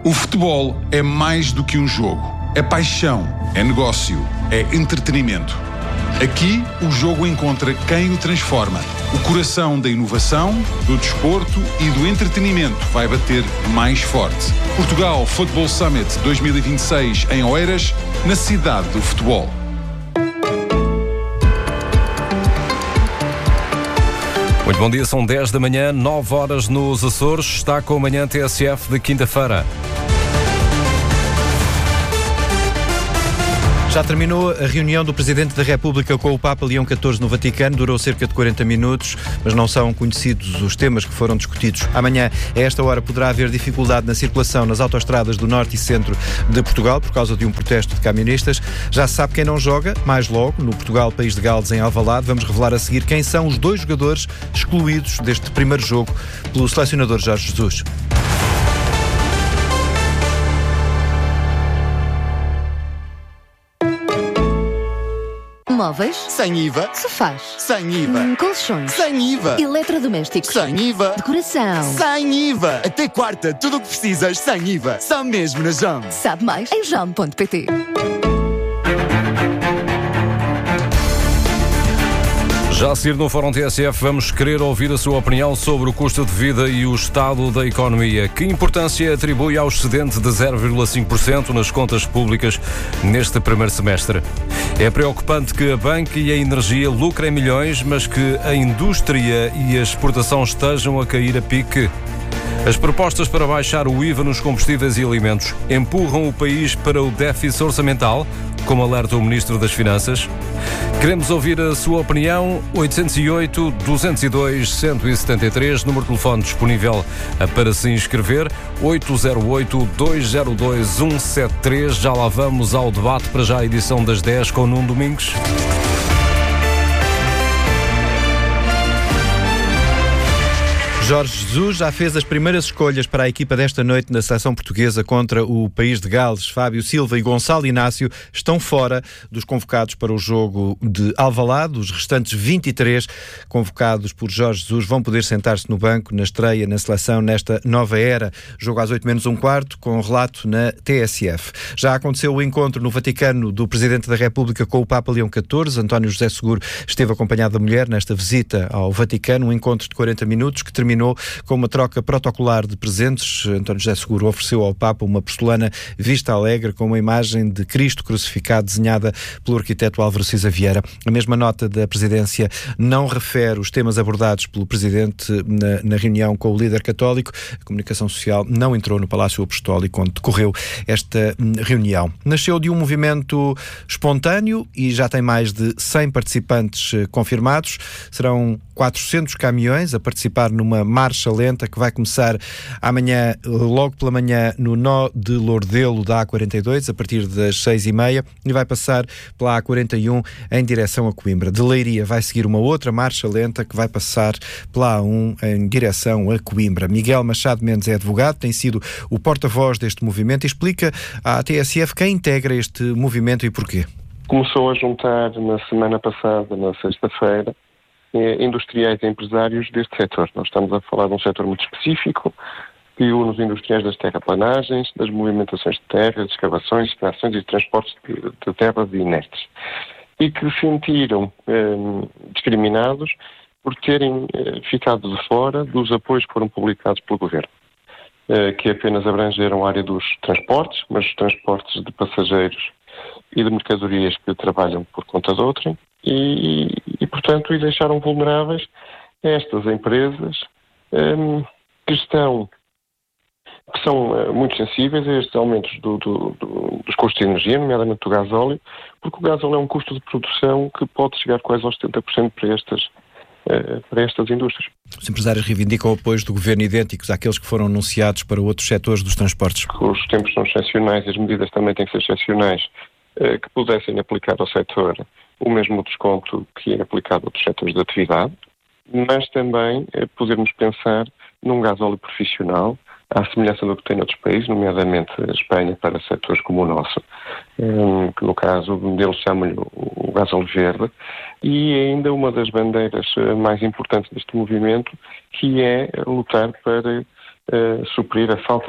O futebol é mais do que um jogo. É paixão, é negócio, é entretenimento. Aqui, o jogo encontra quem o transforma. O coração da inovação, do desporto e do entretenimento vai bater mais forte. Portugal Football Summit 2026 em Oeiras, na cidade do futebol. Muito bom dia, são 10 da manhã, 9 horas nos Açores. Está com a manhã TSF de quinta-feira. Já terminou a reunião do Presidente da República com o Papa Leão XIV no Vaticano. Durou cerca de 40 minutos, mas não são conhecidos os temas que foram discutidos. Amanhã, a esta hora, poderá haver dificuldade na circulação nas autoestradas do norte e centro de Portugal por causa de um protesto de camionistas. Já se sabe quem não joga, mais logo, no Portugal País de Gales, em Alvalade. Vamos revelar a seguir quem são os 2 jogadores excluídos deste primeiro jogo pelo selecionador Jorge Jesus. Móveis? Sem IVA. Sofás? Sem IVA. Colchões? Sem IVA. Eletrodomésticos? Sem IVA. Decoração? Sem IVA. Até quarta, tudo o que precisas sem IVA. Só mesmo na JOM. Sabe mais em jom.pt. Já a seguir no Fórum TSF vamos querer ouvir a sua opinião sobre o custo de vida e o estado da economia. Que importância atribui ao excedente de 0,5% nas contas públicas neste primeiro semestre? É preocupante que a banca e a energia lucrem milhões, mas que a indústria e a exportação estejam a cair a pique. As propostas para baixar o IVA nos combustíveis e alimentos empurram o país para o déficit orçamental, como alerta o Ministro das Finanças. Queremos ouvir a sua opinião. 808-202-173, número de telefone disponível para se inscrever. 808-202-173. Já lá vamos ao debate, para já a edição das 10 com Nuno Domingos. Jorge Jesus já fez as primeiras escolhas para a equipa desta noite na seleção portuguesa contra o País de Gales. Fábio Silva e Gonçalo Inácio estão fora dos convocados para o jogo de Alvalade. Os restantes 23 convocados por Jorge Jesus vão poder sentar-se no banco na estreia na seleção nesta nova era. Jogo às 8:45, com relato na TSF. Já aconteceu o encontro no Vaticano do Presidente da República com o Papa Leão XIV. António José Seguro esteve acompanhado da mulher nesta visita ao Vaticano. Um encontro de 40 minutos que terminou com uma troca protocolar de presentes. António José Seguro ofereceu ao Papa uma porcelana Vista Alegre com uma imagem de Cristo crucificado desenhada pelo arquiteto Álvaro Cisa Vieira. A mesma nota da Presidência não refere os temas abordados pelo Presidente na reunião com o líder católico. A Comunicação Social não entrou no Palácio Apostólico onde decorreu esta reunião. Nasceu de um movimento espontâneo e já tem mais de 100 participantes confirmados. Serão 400 caminhões a participar numa marcha lenta que vai começar amanhã, logo pela manhã, no nó de Lourdelo da A42, a partir das 6:30, e vai passar pela A41 em direção a Coimbra. De Leiria vai seguir uma outra marcha lenta que vai passar pela A1 em direção a Coimbra. Miguel Machado Mendes é advogado, tem sido o porta-voz deste movimento e explica à TSF quem integra este movimento e porquê. Começou a juntar na semana passada, na sexta-feira, industriais e empresários deste setor. Nós estamos a falar de um setor muito específico que une os industriais das terraplanagens, das movimentações de terras, escavações, extrações e transportes de terras inertes, e que se sentiram discriminados por terem ficado de fora dos apoios que foram publicados pelo Governo, que apenas abrangeram a área dos transportes, mas os transportes de passageiros e de mercadorias que trabalham por conta de outrem, e portanto, deixaram vulneráveis estas empresas que são muito sensíveis a estes aumentos dos custos de energia, nomeadamente do gasóleo, porque o gasóleo é um custo de produção que pode chegar quase aos 70% para estas indústrias. Os empresários reivindicam apoios do Governo idênticos àqueles que foram anunciados para outros setores dos transportes. Os tempos são excepcionais e as medidas também têm que ser excepcionais, que pudessem aplicar ao setor o mesmo desconto que é aplicado a outros setores de atividade, mas também podermos pensar num gasóleo profissional, à semelhança do que tem noutros países, nomeadamente a Espanha, para setores como o nosso, que no caso deles chamam-lhe o gasóleo verde, e ainda uma das bandeiras mais importantes deste movimento, que é lutar para suprir a falta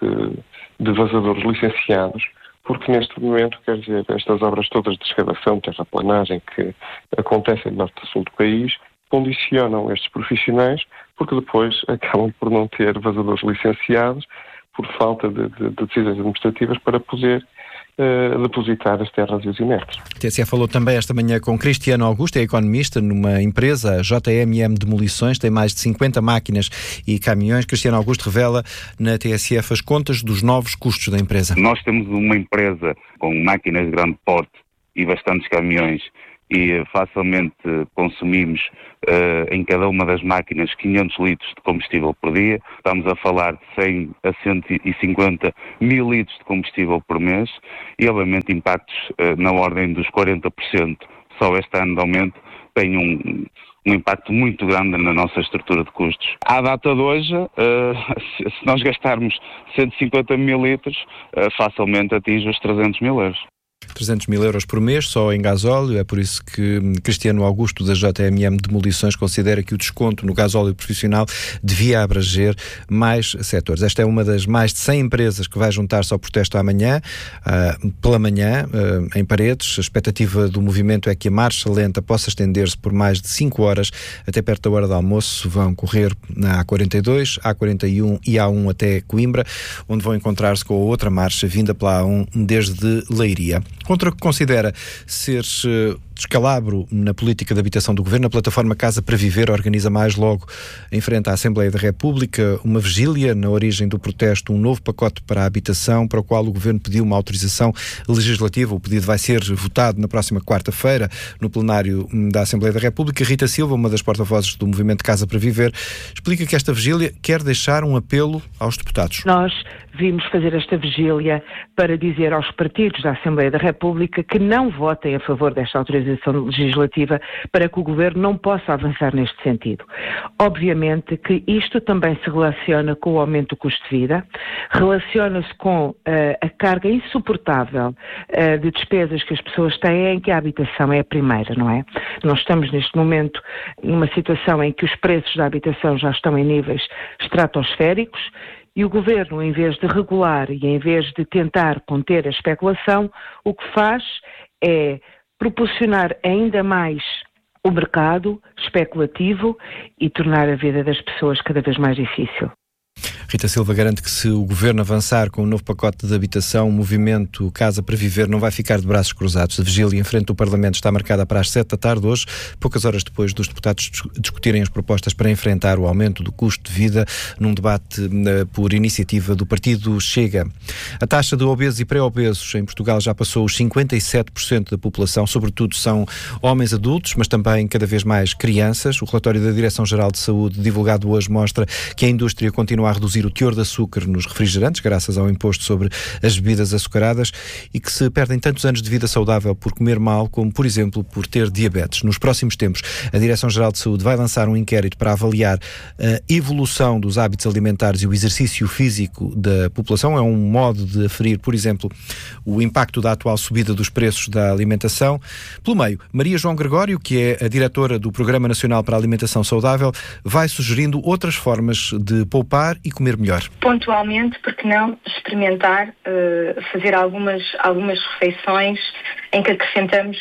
de vazadores licenciados, porque neste momento, quer dizer, estas obras todas de escavação, terraplanagem que acontecem no norte e sul do país, condicionam estes profissionais, porque depois acabam por não ter vazadores licenciados, por falta de decisões administrativas para poder depositar as terras e os inertes. A TSF falou também esta manhã com Cristiano Augusto, é economista numa empresa, a JMM Demolições, tem mais de 50 máquinas e caminhões. Cristiano Augusto revela na TSF as contas dos novos custos da empresa. Nós temos uma empresa com máquinas de grande porte e bastantes caminhões e facilmente consumimos em cada uma das máquinas 500 litros de combustível por dia. Estamos a falar de 100 a 150 mil litros de combustível por mês e, obviamente, impactos na ordem dos 40%. Só este ano de aumento tem um impacto muito grande na nossa estrutura de custos. À data de hoje, se nós gastarmos 150 mil litros, facilmente atinge os 300 mil euros. 300 mil euros por mês, só em gasóleo. É por isso que Cristiano Augusto, da JMM Demolições, considera que o desconto no gasóleo profissional devia abranger mais setores. Esta é uma das mais de 100 empresas que vai juntar-se ao protesto amanhã, pela manhã, em Paredes. A expectativa do movimento é que a marcha lenta possa estender-se por mais de 5 horas, até perto da hora do almoço. Vão correr na A42, A41 e A1 até Coimbra, onde vão encontrar-se com a outra marcha vinda pela A1 desde Leiria. Contra o que considera ser descalabro na política de habitação do Governo, a plataforma Casa para Viver organiza mais logo, em frente à Assembleia da República, uma vigília na origem do protesto, um novo pacote para a habitação, para o qual o Governo pediu uma autorização legislativa. O pedido vai ser votado na próxima quarta-feira no plenário da Assembleia da República. Rita Silva, uma das porta-vozes do movimento Casa para Viver, explica que esta vigília quer deixar um apelo aos deputados. Nós vimos fazer esta vigília para dizer aos partidos da Assembleia da República que não votem a favor desta autorização legislativa para que o Governo não possa avançar neste sentido. Obviamente que isto também se relaciona com o aumento do custo de vida, relaciona-se com a carga insuportável de despesas que as pessoas têm, em que a habitação é a primeira, não é? Nós estamos neste momento numa situação em que os preços da habitação já estão em níveis estratosféricos. E o Governo, em vez de regular e em vez de tentar conter a especulação, o que faz é proporcionar ainda mais o mercado especulativo e tornar a vida das pessoas cada vez mais difícil. Rita Silva garante que se o Governo avançar com o novo pacote de habitação, o movimento Casa para Viver não vai ficar de braços cruzados. A vigília em frente do Parlamento está marcada para as 7 da tarde hoje, poucas horas depois dos deputados discutirem as propostas para enfrentar o aumento do custo de vida, num debate por iniciativa do partido Chega. A taxa de obesos e pré-obesos em Portugal já passou os 57% da população, sobretudo são homens adultos, mas também cada vez mais crianças. O relatório da Direção-Geral de Saúde, divulgado hoje, mostra que a indústria continua a reduzir o teor de açúcar nos refrigerantes, graças ao imposto sobre as bebidas açucaradas, e que se perdem tantos anos de vida saudável por comer mal, como, por exemplo, por ter diabetes. Nos próximos tempos, a Direção-Geral de Saúde vai lançar um inquérito para avaliar a evolução dos hábitos alimentares e o exercício físico da população. É um modo de aferir, por exemplo, o impacto da atual subida dos preços da alimentação. Pelo meio, Maria João Gregório, que é a diretora do Programa Nacional para a Alimentação Saudável, vai sugerindo outras formas de poupar e comer melhor. Pontualmente, porque não experimentar fazer algumas refeições em que acrescentamos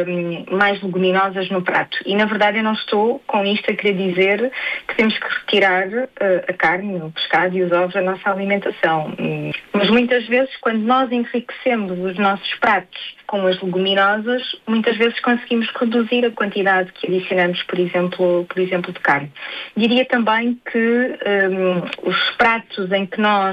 mais leguminosas no prato. E, na verdade, eu não estou com isto a querer dizer que temos que retirar a carne, o pescado e os ovos da nossa alimentação. Mas, muitas vezes, quando nós enriquecemos os nossos pratos com as leguminosas, muitas vezes conseguimos reduzir a quantidade que adicionamos, por exemplo, de carne. Diria também que os pratos em que nós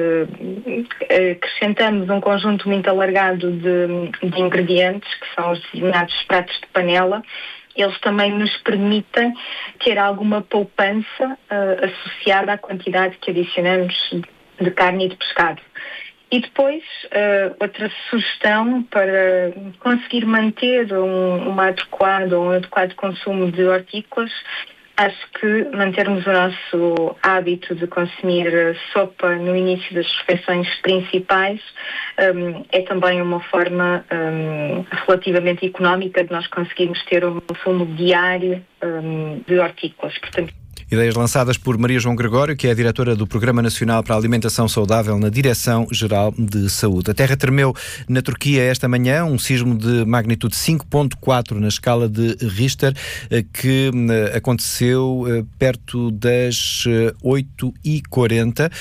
acrescentamos um conjunto muito alargado de ingredientes, que são os designados pratos de panela, eles também nos permitem ter alguma poupança associada à quantidade que adicionamos de carne e de pescado. E depois, outra sugestão para conseguir manter um adequado consumo de hortícolas, acho que mantermos o nosso hábito de consumir sopa no início das refeições principais é também uma forma relativamente económica de nós conseguirmos ter um consumo diário de hortícolas. Portanto, Ideias lançadas por Maria João Gregório, que é a diretora do Programa Nacional para a Alimentação Saudável na Direção-Geral de Saúde. A terra tremeu na Turquia esta manhã, um sismo de magnitude 5.4 na escala de Richter, que aconteceu perto das 8h40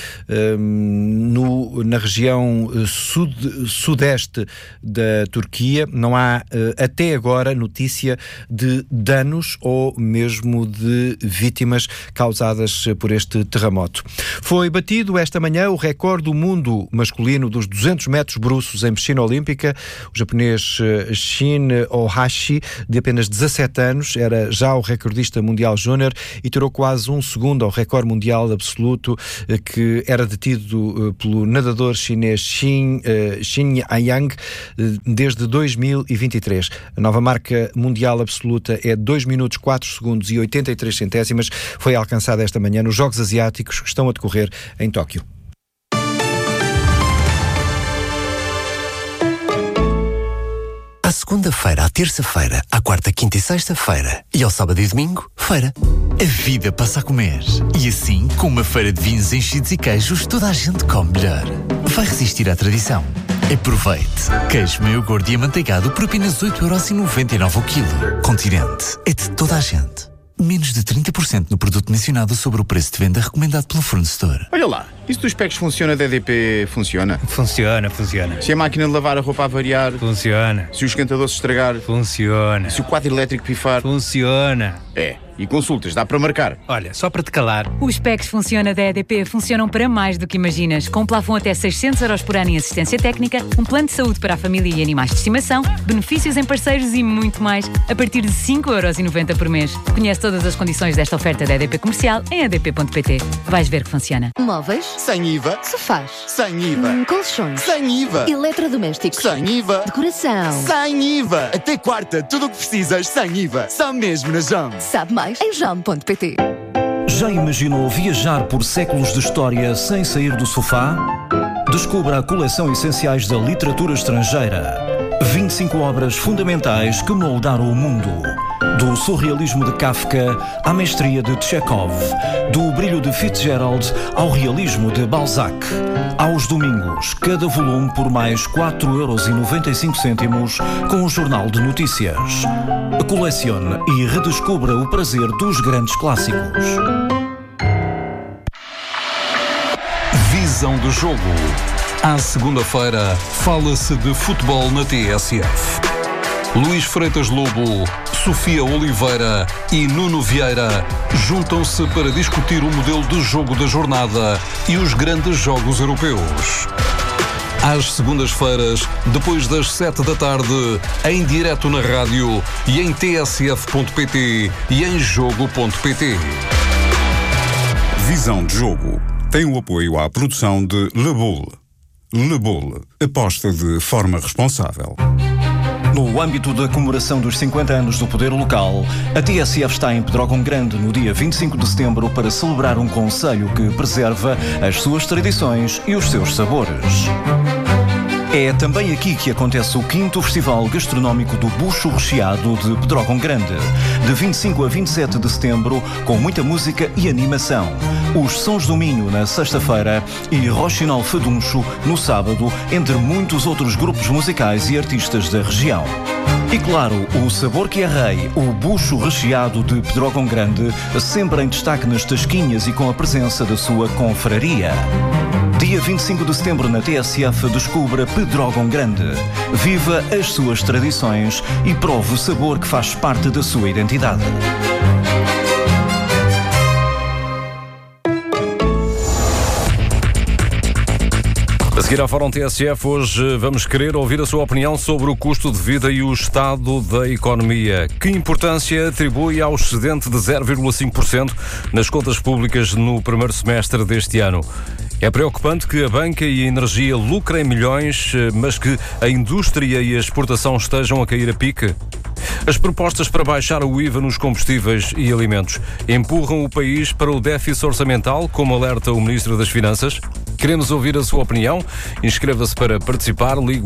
na região sudeste da Turquia. Não há até agora notícia de danos ou mesmo de vítimas causadas por este terremoto. Foi batido esta manhã o recorde do mundo masculino dos 200 metros bruços em piscina olímpica. O japonês Shin Ohashi, de apenas 17 anos, era já o recordista mundial júnior e tirou quase um segundo ao recorde mundial absoluto que era detido pelo nadador chinês Xin Yang desde 2023. A nova marca mundial absoluta é 2 minutos, 4 segundos e 83 centésimas. Foi alcançada esta manhã nos Jogos Asiáticos que estão a decorrer em Tóquio. À segunda-feira, à terça-feira, à quarta, quinta e sexta-feira e ao sábado e domingo, feira. A vida passa a comer. E assim, com uma feira de vinhos enchidos e queijos, toda a gente come melhor. Vai resistir à tradição. Aproveite. Queijo meio gordo e amanteigado por apenas 8,99€ o quilo. Continente. É de toda a gente. Menos de 30% no produto mencionado sobre o preço de venda recomendado pelo fornecedor. Olha lá, isso dos packs funciona da EDP funciona? Funciona. Se a máquina de lavar a roupa avariar? Funciona. Se o esquentador se estragar? Funciona. Se o quadro elétrico pifar? Funciona. E consultas, dá para marcar? Olha, só para te calar. Os packs funciona da EDP funcionam para mais do que imaginas. Com um plafond até 600€ por ano em assistência técnica, um plano de saúde para a família e animais de estimação, benefícios em parceiros e muito mais, a partir de 5,90€ por mês. Conhece todas as condições desta oferta da EDP Comercial em edp.pt. Vais ver que funciona. Móveis? Sem IVA. Sofás? Sem IVA. Colchões? Sem IVA. Eletrodomésticos? Sem IVA. Decoração? Sem IVA. Até quarta, tudo o que precisas sem IVA. Só mesmo na JAM. Sabe mais em jam.pt. Já imaginou viajar por séculos de história sem sair do sofá? Descubra a coleção Essenciais da Literatura Estrangeira. 25 obras fundamentais que moldaram o mundo. Do surrealismo de Kafka à mestria de Chekhov. Do brilho de Fitzgerald ao realismo de Balzac. Aos domingos, cada volume por mais 4,95€ com o Jornal de Notícias. Colecione e redescubra o prazer dos grandes clássicos. Visão do jogo. À segunda-feira, fala-se de futebol na TSF. Luís Freitas Lobo, Sofia Oliveira e Nuno Vieira juntam-se para discutir o modelo de jogo da jornada e os grandes jogos europeus. Às segundas-feiras, depois das 7 da tarde, em direto na rádio e em tsf.pt e em jogo.pt. Visão de jogo. Tem o apoio à produção de Le Boule. Le Boule. Aposta de forma responsável. No âmbito da comemoração dos 50 anos do poder local, a TSF está em Pedrógão Grande no dia 25 de setembro para celebrar um concelho que preserva as suas tradições e os seus sabores. É também aqui que acontece o 5º Festival Gastronómico do Bucho Recheado de Pedrógão Grande, de 25 a 27 de setembro, com muita música e animação. Os Sons do Minho na sexta-feira e Rochinol Faduncho no sábado, entre muitos outros grupos musicais e artistas da região. E claro, o sabor que é rei, o bucho recheado de Pedrógão Grande, sempre em destaque nas tasquinhas e com a presença da sua confraria. Dia 25 de setembro na TSF, descubra Pedrógão Grande. Viva as suas tradições e prove o sabor que faz parte da sua identidade. A seguir ao Fórum TSF, hoje vamos querer ouvir a sua opinião sobre o custo de vida e o estado da economia. Que importância atribui ao excedente de 0,5% nas contas públicas no primeiro semestre deste ano? É preocupante que a banca e a energia lucrem milhões, mas que a indústria e a exportação estejam a cair a pique? As propostas para baixar o IVA nos combustíveis e alimentos empurram o país para o déficit orçamental, como alerta o Ministro das Finanças? Queremos ouvir a sua opinião. Inscreva-se para participar. Ligue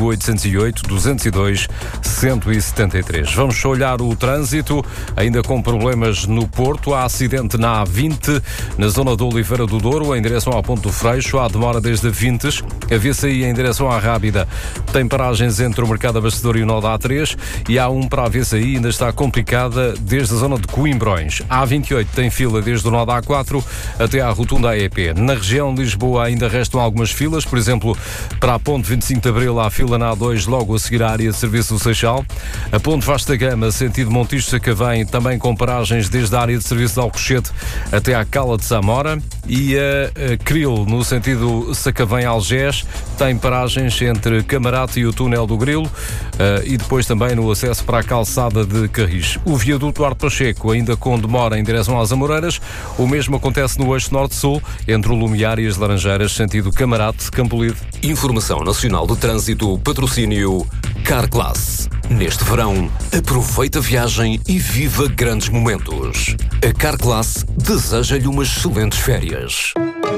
808-202-173. Vamos olhar o trânsito, ainda com problemas no Porto. Há acidente na A20, na zona do Oliveira do Douro, em direção ao Ponto do Freixo. Há demora desde a Vintes. A VCI em direção à Rábida tem paragens entre o Mercado Abastecedor e o nó da A3. E há um para a VCI, ainda está complicada desde a zona de Coimbrões. A A28 tem fila desde o nó da A4 até à rotunda AEP. Na região de Lisboa ainda restam algumas filas, por exemplo, para a Ponte 25 de Abril há fila na A2 logo a seguir à área de serviço do Seixal. A Ponte Vasta Gama, sentido Montijo-Sacavém, também com paragens desde a área de serviço de Alcochete até à Cala de Samora. E a Cril, no sentido Sacavém-Algés, tem paragens entre Camarate e o túnel do Grilo e depois também no acesso para a calçada de Carris. O viaduto Arte Pacheco ainda com demora em direção às Amoreiras. O mesmo acontece no eixo norte-sul, entre o Lumiar e as Laranjeiras, sentido Camarate-Campolide. Informação Nacional de Trânsito, patrocínio Carglass. Neste verão, aproveita a viagem e viva grandes momentos. A Carglass deseja-lhe umas excelentes férias.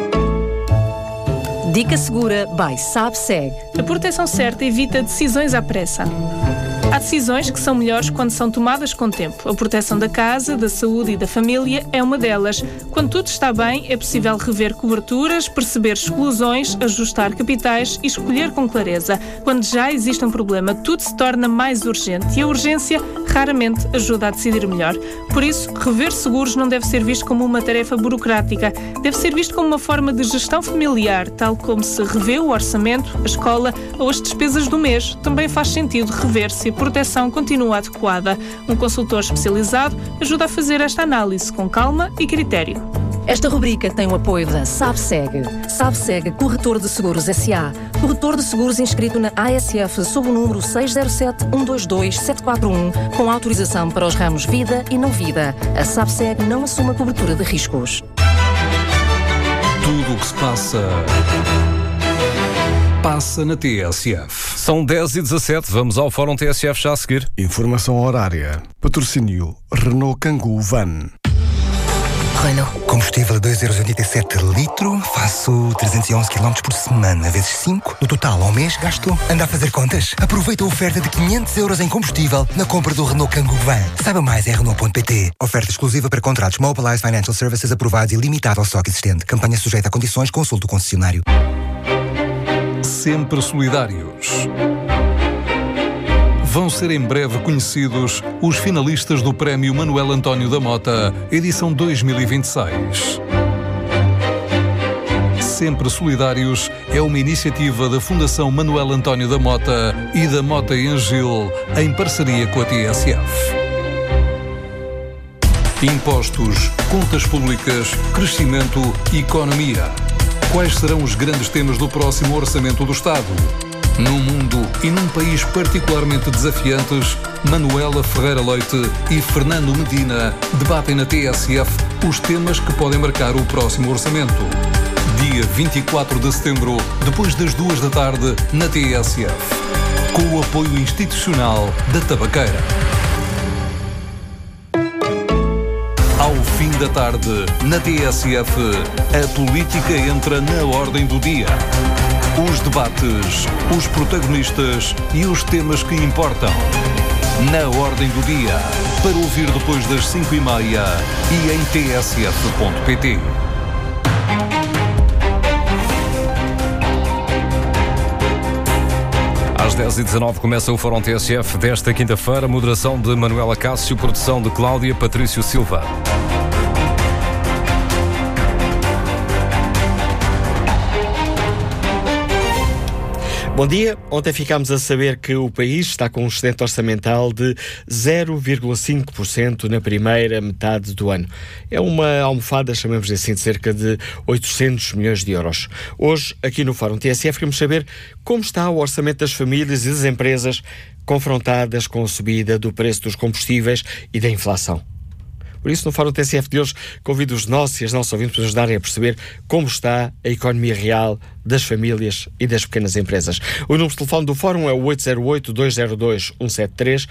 Dica Segura by SABSEG. A proteção certa evita decisões à pressa. Há decisões que são melhores quando são tomadas com tempo. A proteção da casa, da saúde e da família é uma delas. Quando tudo está bem, é possível rever coberturas, perceber exclusões, ajustar capitais e escolher com clareza. Quando já existe um problema, tudo se torna mais urgente e a urgência raramente ajuda a decidir melhor. Por isso, rever seguros não deve ser visto como uma tarefa burocrática. Deve ser visto como uma forma de gestão familiar, tal como se revê o orçamento, a escola ou as despesas do mês. Também faz sentido rever se a proteção continua adequada. Um consultor especializado ajuda a fazer esta análise com calma e critério. Esta rubrica tem o apoio da SABSEG. SABSEG Corretor de Seguros S.A. Corretor de seguros inscrito na ASF sob o número 607-122-741, com autorização para os ramos vida e não vida. A SABSEG não assume a cobertura de riscos. Tudo o que se passa na TSF. São 10h17, vamos ao Fórum TSF já a seguir. Informação horária. Patrocínio Renault Kangoo Van. Renault. Combustível a 2,87€ litro, faço 311 km por semana, vezes 5. No total, ao mês, gasto. Anda a fazer contas? Aproveita a oferta de 500€ em combustível na compra do Renault Kangoo Van. Saiba mais em Renault.pt. Oferta exclusiva para contratos Mobilize Financial Services aprovados e limitada ao estoque existente. Campanha sujeita a condições, consulte o concessionário. Sempre solidários. Vão ser em breve conhecidos os finalistas do Prémio Manuel António da Mota, edição 2026. Sempre Solidários é uma iniciativa da Fundação Manuel António da Mota e da Mota Engil, em parceria com a TSF. Impostos, contas públicas, crescimento e economia. Quais serão os grandes temas do próximo Orçamento do Estado? Num mundo e num país particularmente desafiantes, Manuela Ferreira Leite e Fernando Medina debatem na TSF os temas que podem marcar o próximo orçamento. Dia 24 de setembro, depois das 14h, na TSF. Com o apoio institucional da Tabaqueira. Ao fim da tarde, na TSF, a política entra na ordem do dia. Os debates, os protagonistas e os temas que importam. Na ordem do dia, para ouvir depois das 5h30 e em tsf.pt. Às 10h19 começa o Fórum TSF desta quinta-feira. Moderação de Manuela Cássio, produção de Cláudia Patrício Silva. Bom dia. Ontem ficámos a saber que o país está com um excedente orçamental de 0,5% na primeira metade do ano. É uma almofada, chamamos assim, de cerca de 800 milhões de euros. Hoje, aqui no Fórum TSF, queremos saber como está o orçamento das famílias e das empresas confrontadas com a subida do preço dos combustíveis e da inflação. Por isso, no Fórum TSF de hoje, convido os nossos e as nossas ouvintes para nos ajudarem a perceber como está a economia real das famílias e das pequenas empresas. O número de telefone do Fórum é o 808-202-173,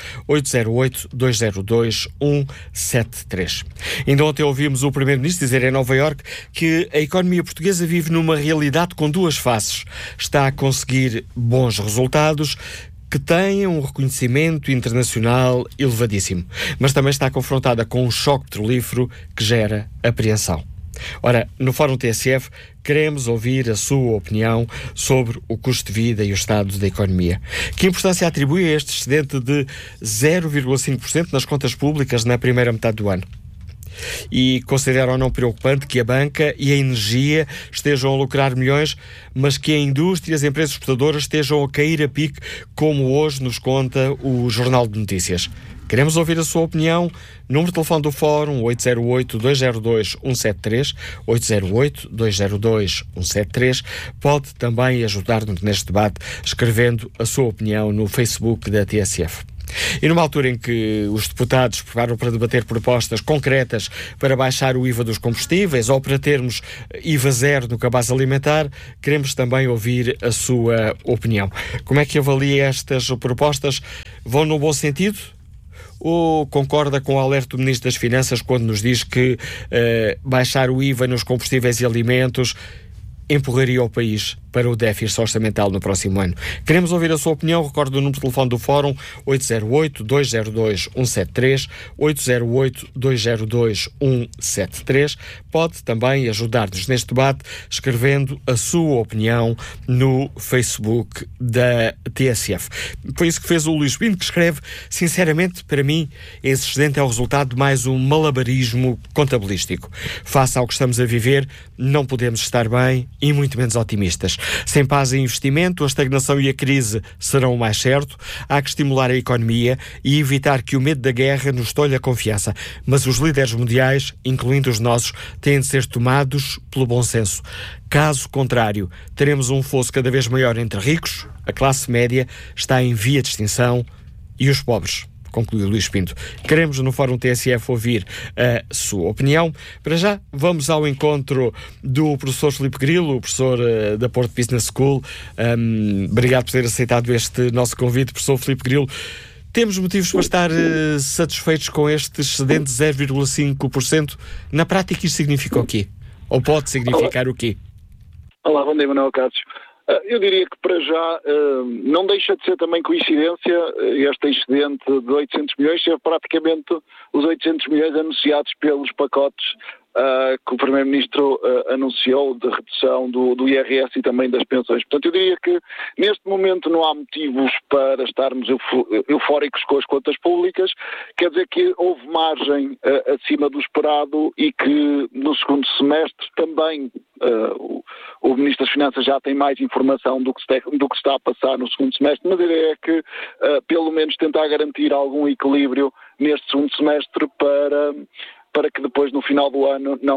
808-202-173. Ainda ontem ouvimos o Primeiro-Ministro dizer em Nova Iorque que a economia portuguesa vive numa realidade com duas faces. Está a conseguir bons resultados, que tem um reconhecimento internacional elevadíssimo, mas também está confrontada com um choque petrolífero que gera apreensão. Ora, no Fórum TSF queremos ouvir a sua opinião sobre o custo de vida e o estado da economia. Que importância atribui a este excedente de 0,5% nas contas públicas na primeira metade do ano? E considera ou não preocupante que a banca e a energia estejam a lucrar milhões, mas que a indústria e as empresas exportadoras estejam a cair a pique, como hoje nos conta o Jornal de Notícias? Queremos ouvir a sua opinião. Número de telefone do Fórum 808-202-173, 808-202-173. Pode também ajudar-nos neste debate escrevendo a sua opinião no Facebook da TSF. E numa altura em que os deputados preparam para debater propostas concretas para baixar o IVA dos combustíveis ou para termos IVA zero no cabaz alimentar, queremos também ouvir a sua opinião. Como é que avalia estas propostas? Vão no bom sentido? Ou concorda com o alerta do Ministro das Finanças quando nos diz que baixar o IVA nos combustíveis e alimentos empurraria o país para o déficit orçamental no próximo ano? Queremos ouvir a sua opinião. Recordo o número de telefone do Fórum 808-202-173, 808-202-173. Pode também ajudar-nos neste debate escrevendo a sua opinião no Facebook da TSF. Foi isso que fez o Luís Pinto, que escreve: sinceramente, para mim, esse excedente é o resultado de mais um malabarismo contabilístico. Face ao que estamos a viver, não podemos estar bem e muito menos otimistas. Sem paz e investimento, a estagnação e a crise serão o mais certo. Há que estimular a economia e evitar que o medo da guerra nos tolhe a confiança. Mas os líderes mundiais, incluindo os nossos, têm de ser tomados pelo bom senso. Caso contrário, teremos um fosso cada vez maior entre ricos, a classe média está em via de extinção, e os pobres, concluiu Luís Pinto. Queremos no Fórum TSF ouvir a sua opinião. Para já, vamos ao encontro do professor Filipe Grilo, o professor da Porto Business School. Obrigado por ter aceitado este nosso convite, professor Filipe Grilo. Temos motivos para estar satisfeitos com este excedente de 0,5%? Na prática, isto significa o quê? Ou pode significar o quê? Olá, bom dia, Manuel Cássio. Eu diria que para já não deixa de ser também coincidência este excedente de 800 milhões ser praticamente os 800 milhões anunciados pelos pacotes que o Primeiro-Ministro anunciou de redução do IRS e também das pensões. Portanto, eu diria que neste momento não há motivos para estarmos eufóricos com as contas públicas. Quer dizer que houve margem acima do esperado e que no segundo semestre também o Ministro das Finanças já tem mais informação do que se está a passar no segundo semestre, mas a ideia é que pelo menos tentar garantir algum equilíbrio neste segundo semestre para que depois no final do ano não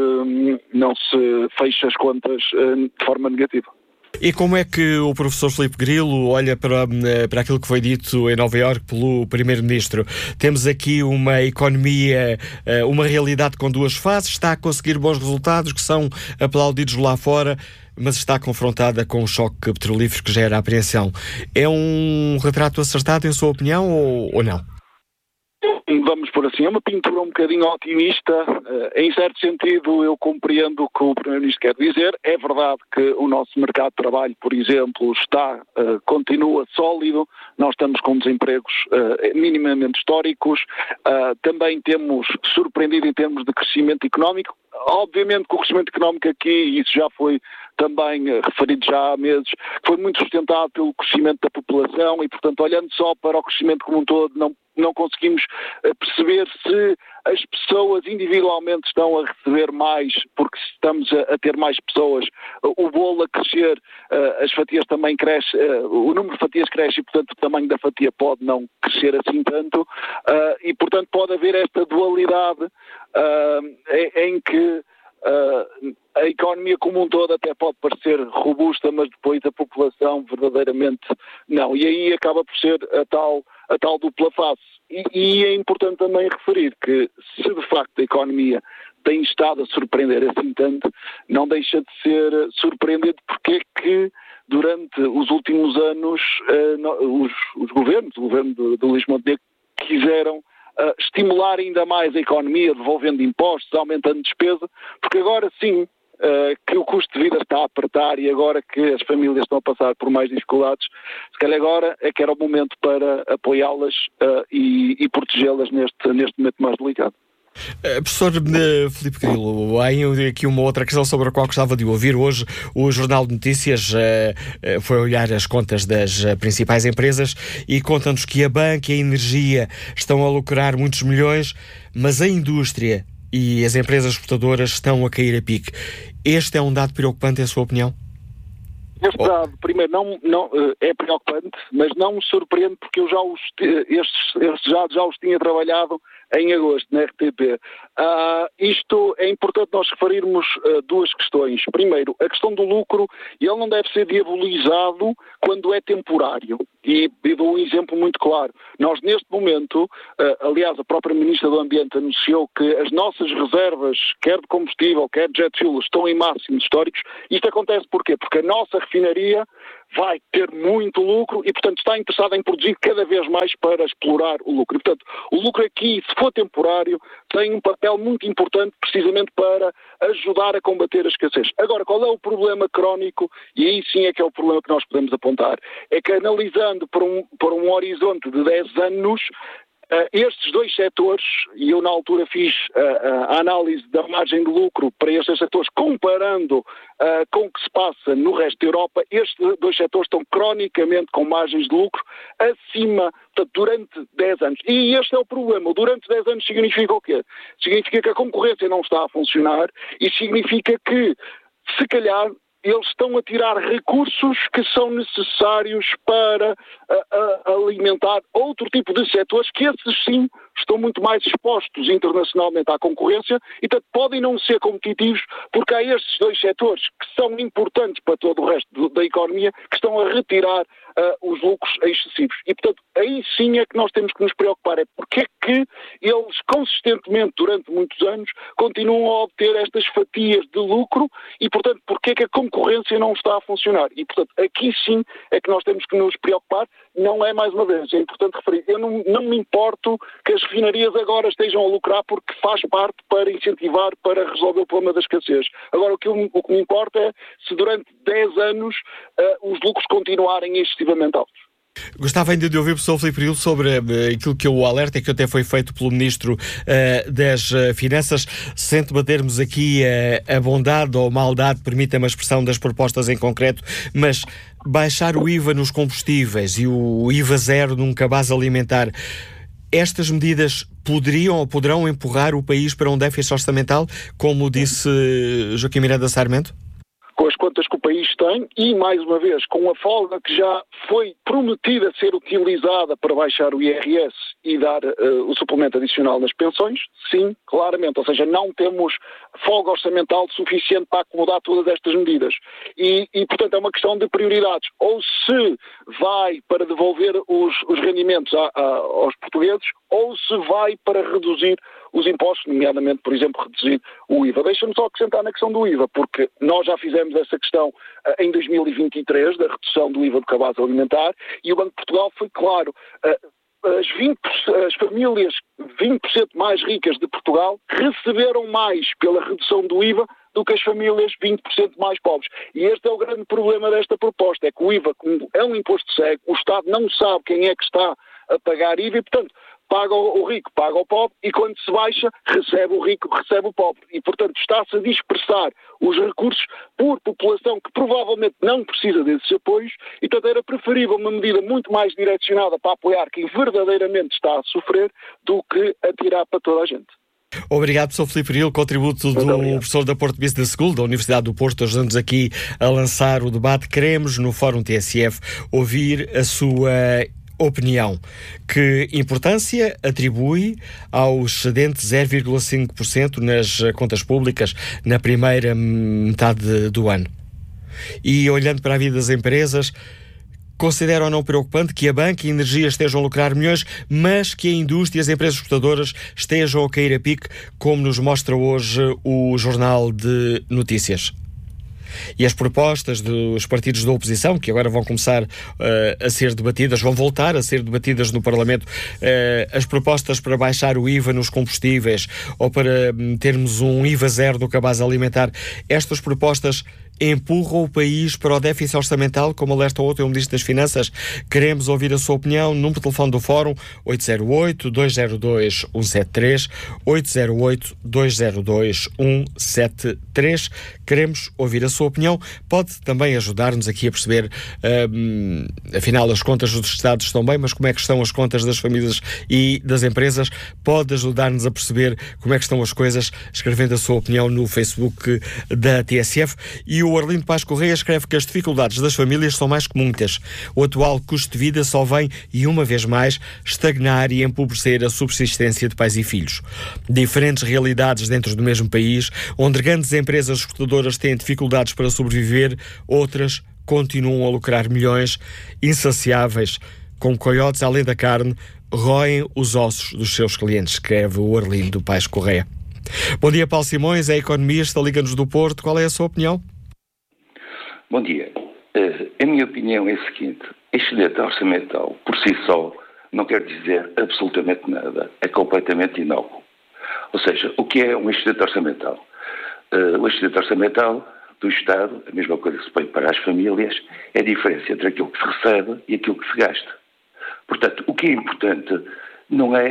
se feche as contas de forma negativa. E como é que o professor Filipe Grilo olha para aquilo que foi dito em Nova Iorque pelo Primeiro-Ministro? Temos aqui uma economia, uma realidade com duas faces, está a conseguir bons resultados que são aplaudidos lá fora, mas está confrontada com um choque petrolífero que gera apreensão. É um retrato acertado, em sua opinião, ou não? Vamos por assim, é uma pintura um bocadinho otimista. Em certo sentido, eu compreendo o que o Primeiro-Ministro quer dizer. É verdade que o nosso mercado de trabalho, por exemplo, continua sólido. Nós estamos com desempregos minimamente históricos. Também temos surpreendido em termos de crescimento económico. Obviamente que o crescimento económico aqui, e isso já foi também referido já há meses, foi muito sustentado pelo crescimento da população e, portanto, olhando só para o crescimento como um todo, não conseguimos perceber se as pessoas individualmente estão a receber mais, porque se estamos a ter mais pessoas, o bolo a crescer, as fatias também crescem, o número de fatias cresce e, portanto, o tamanho da fatia pode não crescer assim tanto, e, portanto, pode haver esta dualidade em que a economia como um todo até pode parecer robusta, mas depois a população verdadeiramente não. E aí acaba por ser a a tal dupla face. E é importante também referir que, se de facto a economia tem estado a surpreender assim tanto, não deixa de ser surpreendente porque é que durante os últimos anos os governos, o governo de Luís Montenegro, quiseram estimular ainda mais a economia, devolvendo impostos, aumentando despesa, porque agora sim que o custo de vida está a apertar e agora que as famílias estão a passar por mais dificuldades, se calhar agora é que era o momento para apoiá-las e protegê-las neste momento mais delicado. Professor Filipe Grilo, há aqui uma outra questão sobre a qual gostava de ouvir. Hoje o Jornal de Notícias foi olhar as contas das principais empresas e conta-nos que a banca e a energia estão a lucrar muitos milhões, mas a indústria e as empresas exportadoras estão a cair a pique. Este é um dado preocupante, em sua opinião? Este dado, primeiro, não é preocupante, mas não me surpreende porque eu já os tinha trabalhado em agosto, na RTP. Isto é importante nós referirmos duas questões. Primeiro, a questão do lucro, ele não deve ser diabolizado quando é temporário. E dou um exemplo muito claro. Nós, neste momento, aliás, a própria Ministra do Ambiente anunciou que as nossas reservas, quer de combustível, quer de jet fuel, estão em máximos históricos. Isto acontece porquê? Porque a nossa refinaria vai ter muito lucro e, portanto, está interessada em produzir cada vez mais para explorar o lucro. E, portanto, o lucro aqui, se for temporário, tem um papel muito importante precisamente para ajudar a combater a escassez. Agora, qual é o problema crónico? E aí sim é que é o problema que nós podemos apontar. É que analisando por um horizonte de 10 anos, estes dois setores, e eu na altura fiz a análise da margem de lucro para estes setores, comparando com o que se passa no resto da Europa, estes dois setores estão cronicamente com margens de lucro acima, portanto, durante 10 anos. E este é o problema. Durante 10 anos significa o quê? Significa que a concorrência não está a funcionar e significa que, se calhar, eles estão a tirar recursos que são necessários para alimentar outro tipo de setores que esses sim estão muito mais expostos internacionalmente à concorrência e, portanto, podem não ser competitivos porque há estes dois setores que são importantes para todo o resto da economia que estão a retirar os lucros excessivos. E, portanto, aí sim é que nós temos que nos preocupar. É porque é que eles, consistentemente, durante muitos anos, continuam a obter estas fatias de lucro e, portanto, porque é que a concorrência não está a funcionar. E, portanto, aqui sim é que nós temos que nos preocupar. Não é, mais uma vez, é importante referir. Eu não me importo que as refinarias agora estejam a lucrar porque faz parte para incentivar, para resolver o problema da escassez. Agora, o que me importa é se durante 10 anos os lucros continuarem excessivamente altos. Gostava ainda de ouvir o professor Filipe Grilo sobre aquilo que o alerta que até foi feito pelo Ministro das Finanças. Sem debatermos aqui a bondade ou maldade, permita-me a expressão das propostas em concreto, mas baixar o IVA nos combustíveis e o IVA zero num cabaz alimentar, estas medidas poderiam ou poderão empurrar o país para um déficit orçamental, como disse Joaquim Miranda Sarmento? Com as contas que o país tem e, mais uma vez, com a folga que já foi prometida ser utilizada para baixar o IRS e dar o suplemento adicional nas pensões, sim, claramente. Ou seja, não temos folga orçamental suficiente para acomodar todas estas medidas. E portanto, é uma questão de prioridades. Ou se vai para devolver os rendimentos aos portugueses, ou se vai para reduzir os impostos, nomeadamente, por exemplo, reduzir o IVA. Deixa-me só acrescentar na questão do IVA, porque nós já fizemos essa questão em 2023, da redução do IVA do cabaz alimentar, e o Banco de Portugal foi claro. As famílias 20% mais ricas de Portugal receberam mais pela redução do IVA do que as famílias 20% mais pobres. E este é o grande problema desta proposta, é que o IVA, como é um imposto cego, o Estado não sabe quem é que está a pagar IVA e, portanto, paga o rico, paga o pobre, e quando se baixa, recebe o rico, recebe o pobre. E, portanto, está-se a dispersar os recursos por população que provavelmente não precisa desses apoios, e, portanto, era preferível uma medida muito mais direcionada para apoiar quem verdadeiramente está a sofrer do que atirar para toda a gente. Obrigado, professor Filipe Grilo, contributo do professor da Porto Business School, da Universidade do Porto. Ajudamos aqui a lançar o debate. Queremos, no Fórum TSF, ouvir a sua opinião. Que importância atribui ao excedente 0,5% nas contas públicas na primeira metade do ano? E olhando para a vida das empresas, Considera ou não preocupante que a banca e a energia estejam a lucrar milhões, mas que a indústria e as empresas exportadoras estejam a cair a pique, como nos mostra hoje o Jornal de Notícias? E as propostas dos partidos da oposição, que agora vão começar a ser debatidas, vão voltar a ser debatidas no Parlamento, as propostas para baixar o IVA nos combustíveis ou para termos um IVA zero no cabaz alimentar, estas propostas empurram o país para o déficit orçamental, como alerta ontem o Ministro das Finanças. Queremos ouvir a sua opinião. Número de telefone do Fórum 808-202-173, 808-202-173. Queremos ouvir a sua opinião. Pode também ajudar-nos aqui a perceber, afinal, as contas dos Estados estão bem, mas como é que estão as contas das famílias e das empresas? Pode ajudar-nos a perceber como é que estão as coisas, escrevendo a sua opinião no Facebook da TSF. E o Arlindo Paz Correia escreve que as dificuldades das famílias são mais que muitas. O atual custo de vida só vem, e uma vez mais, estagnar e empobrecer a subsistência de pais e filhos. Diferentes realidades dentro do mesmo país, onde grandes empresas exportadoras têm dificuldades para sobreviver, outras continuam a lucrar milhões, insaciáveis, como coiotes além da carne, roem os ossos dos seus clientes, escreve o Arlindo Paz Correia. Bom dia, Paulo Simões, é economista, Liga-nos do Porto. Qual é a sua opinião? Bom dia. A minha opinião é a seguinte: excedente orçamental, por si só, não quer dizer absolutamente nada. É completamente inócuo. Ou seja, o que é um excedente orçamental? O excedente orçamental do Estado, a mesma coisa que se põe para as famílias, é a diferença entre aquilo que se recebe e aquilo que se gasta. Portanto, o que é importante não é